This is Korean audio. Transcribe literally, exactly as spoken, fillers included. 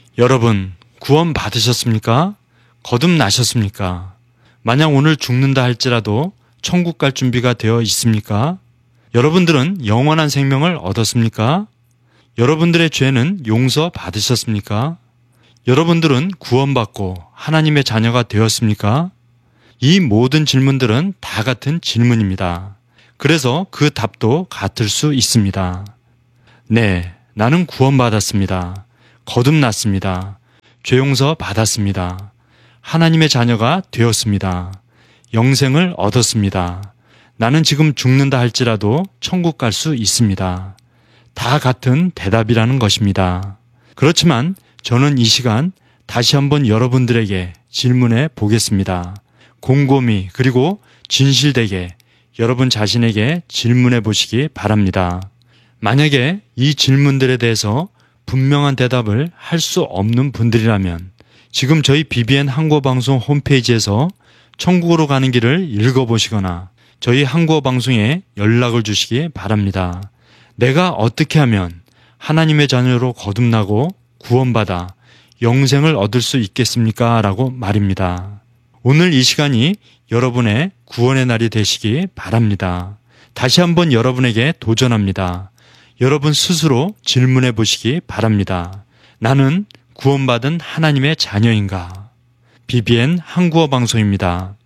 여러분, 구원 받으셨습니까? 거듭나셨습니까? 만약 오늘 죽는다 할지라도 천국 갈 준비가 되어 있습니까? 여러분들은 영원한 생명을 얻었습니까? 여러분들의 죄는 용서 받으셨습니까? 여러분들은 구원받고 하나님의 자녀가 되었습니까? 이 모든 질문들은 다 같은 질문입니다. 그래서 그 답도 같을 수 있습니다. 네, 나는 구원받았습니다. 거듭났습니다. 죄 용서 받았습니다. 하나님의 자녀가 되었습니다. 영생을 얻었습니다. 나는 지금 죽는다 할지라도 천국 갈 수 있습니다. 다 같은 대답이라는 것입니다. 그렇지만 저는 이 시간 다시 한번 여러분들에게 질문해 보겠습니다. 곰곰이 그리고 진실되게 여러분 자신에게 질문해 보시기 바랍니다. 만약에 이 질문들에 대해서 분명한 대답을 할 수 없는 분들이라면 지금 저희 비비엔 한국어방송 홈페이지에서 천국으로 가는 길을 읽어보시거나 저희 한국어방송에 연락을 주시기 바랍니다. 내가 어떻게 하면 하나님의 자녀로 거듭나고 구원받아 영생을 얻을 수 있겠습니까? 라고 말입니다. 오늘 이 시간이 여러분의 구원의 날이 되시기 바랍니다. 다시 한번 여러분에게 도전합니다. 여러분 스스로 질문해 보시기 바랍니다. 나는 구원받은 하나님의 자녀인가? 비비엔 한국어 방송입니다.